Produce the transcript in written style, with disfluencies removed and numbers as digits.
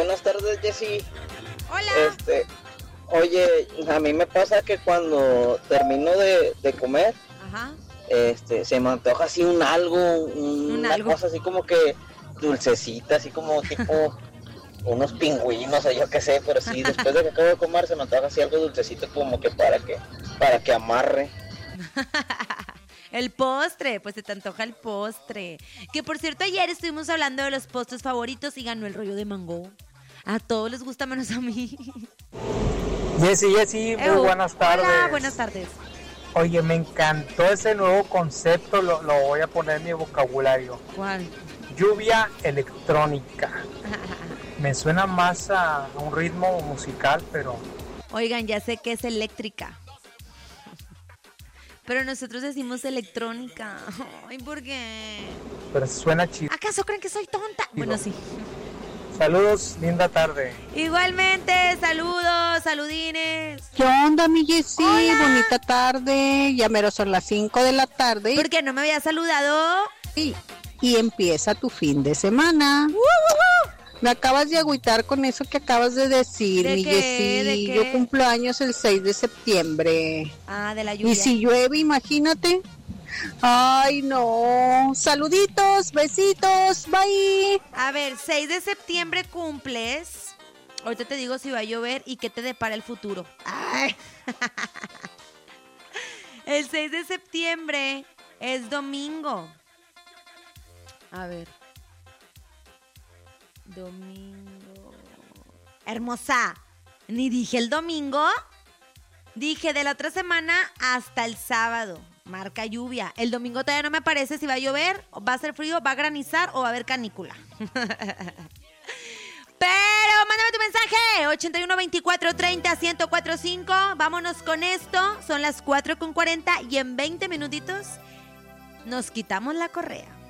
buenas tardes, Jessy. Hola. Oye, a mí me pasa que cuando termino de comer, Ajá. se me antoja así una algo. cosa así como que dulcecita, así como tipo unos pingüinos o yo qué sé, pero sí, después de que acabo de comer se me antoja así algo dulcecito como que para que amarre. El postre, pues se te antoja el postre. Que por cierto, ayer estuvimos hablando de los postres favoritos y ganó el rollo de mango. A todos les gusta menos a mí. Jessy, muy buenas tardes. Hola, buenas tardes. Oye, me encantó ese nuevo concepto, lo voy a poner en mi vocabulario. ¿Cuál? Lluvia electrónica. Me suena más a un ritmo musical, pero... Oigan, ya sé que es eléctrica. Pero nosotros decimos electrónica. Ay, ¿por qué? Pero suena chido. ¿Acaso creen que soy tonta? Bueno, sí. Saludos, linda tarde. Igualmente, saludos, saludines. ¿Qué onda, mi Jessy? Hola. Bonita tarde. Ya mero son las 5 de la tarde. ¿Por qué no me había saludado? Sí. Y empieza tu fin de semana. Me acabas de agüitar con eso que acabas de decir, ¿De mi qué? Jessy. ¿De qué? Yo cumplo años el 6 de septiembre. Ah, de la lluvia. Y si llueve, imagínate. Ay, no. Saluditos, besitos, bye. A ver, 6 de septiembre cumples. Ahorita te digo si va a llover y qué te depara el futuro. Ay. El 6 de septiembre es domingo. A ver. Domingo. Hermosa. Ni dije el domingo. Dije de la otra semana hasta el sábado. Marca lluvia. El domingo todavía no me parece si va a llover, va a ser frío, va a granizar o va a haber canícula. Pero mándame tu mensaje. 81 24 30 1045. Vámonos con esto. Son las 4:40 y en 20 minutitos nos quitamos la correa.